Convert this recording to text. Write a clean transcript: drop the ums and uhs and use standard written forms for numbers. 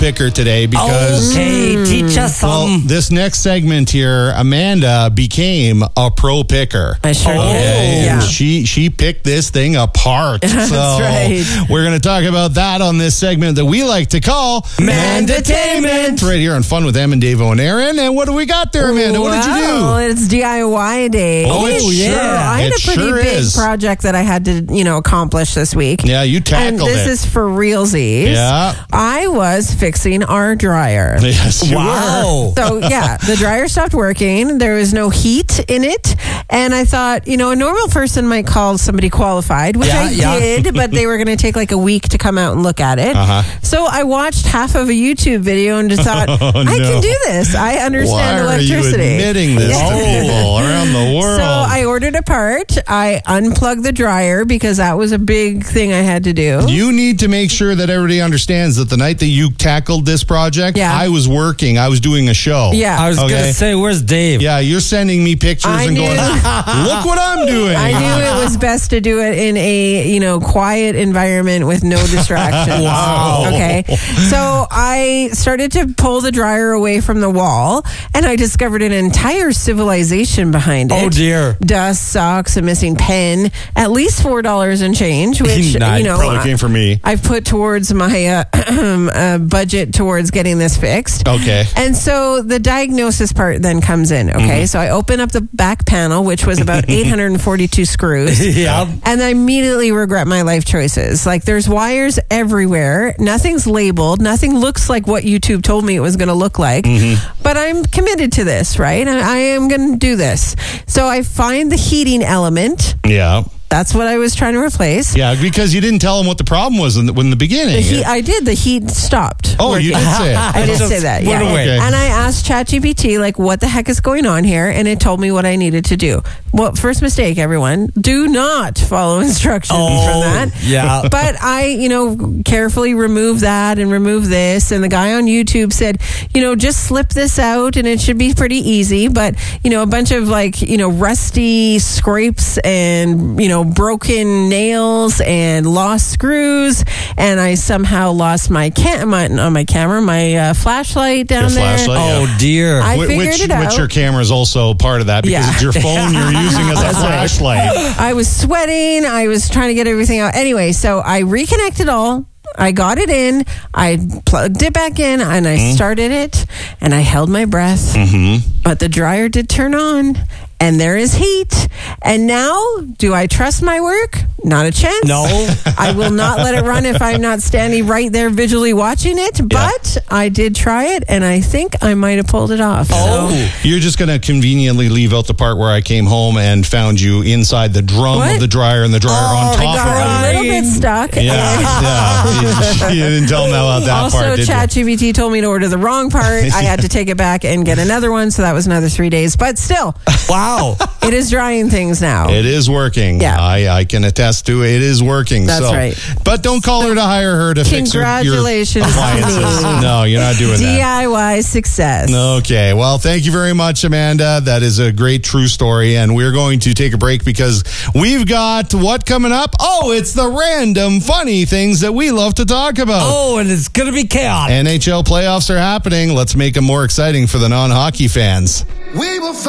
picker today because... Okay, teach us some. this next segment here, Amanda became a pro picker. I sure did. And Yeah. she picked this thing apart. That's right. We're going to talk about that on this segment that we like to call Mandatainment. Right here on Fun with Em and Dave and Aaron. And what do we got there, Amanda? What did you do? Well, it's DIY day. Oh, it sure- I had it a pretty sure big is. project that I had to, accomplish this week. Yeah, you And tackled this it. is for realsies. Yeah. I was fixing our dryer. Yes, you were. Wow. So, yeah, the dryer stopped working. There was no heat in it. And I thought, a normal person might call somebody qualified, which I did, but they were going to take like a week to come out and look at it. So I watched half of a YouTube video and just thought, I can do this. I understand Why electricity. are you admitting this to people around the world? So I ordered a part. I unplugged the dryer because that was a big thing I had to do. You need to make sure that everybody understands that the night that you tackled this project, I was working. I was doing a show. Yeah. I was going to say, where's Dave? Yeah, you're sending me pictures and going, look what I'm doing. I knew it was best to do it in a, quiet environment with no distractions. Wow. Okay. So I started to pull the dryer away from the wall and I discovered an entire civilization behind it. Oh, dear. Dust, socks, a missing pen, at least $4 and change, which, Nice. Probably came from me. I've put towards my budget towards getting this fixed. Okay. And so the diagnosis part then comes in. Okay. So I open up the back panel, which was about 842 screws. Yeah. And I immediately regret my life choices. Like there's wires everywhere. Nothing's labeled. Nothing looks like what YouTube told me it was going to look like. But I'm committed to this, right? I am going to do this. So I find the heating element. Yeah. That's what I was trying to replace. Yeah, because you didn't tell them what the problem was in the beginning. I did. The heat stopped. Oh, you did say it. I did say that. Put Yeah. away. Okay. And I asked ChatGPT, like, what the heck is going on here? And it told me what I needed to do. Well, first mistake, everyone. Do not follow instructions from that. Yeah. But I, carefully remove that and remove this. And the guy on YouTube said, just slip this out and it should be pretty easy. But, a bunch of rusty scrapes and, broken nails and lost screws. And I somehow lost my camera, my flashlight down Your there. flashlight, yeah. Oh, dear. I figured it out. Which your camera is also part of that because Yeah. it's your phone you're using as a flashlight. I was sweating. I was trying to get everything out. Anyway, so I reconnected all. I got it in. I plugged it back in and I started it and I held my breath. But the dryer did turn on and there is heat. And now, do I trust my work? Not a chance. No. I will not let it run if I'm not standing right there visually watching it. But I did try it and I think I might have pulled it off. Oh. You're just going to conveniently leave out the part where I came home and found you inside the drum of the dryer and the dryer on top I got of a it. little bit stuck. Yeah. You didn't tell them about that Also, part, did you? ChatGPT told me to order the wrong part. I had to take it back and get another one, so that was another 3 days. But still, Wow. it is drying things now. It is working. Yeah. I can attest to it. It is working. That's so. right. But don't call her to hire her to fix your Congratulations to appliances. me. No, you're not doing that. DIY success. Okay. Well, thank you very much, Amanda. That is a great true story. And we're going to take a break because we've got what coming up? Oh, it's the random funny things that we love to talk about. Oh, and it's going to be chaotic. NHL playoffs are happening. Let's make them more exciting for the non-hockey fans. We will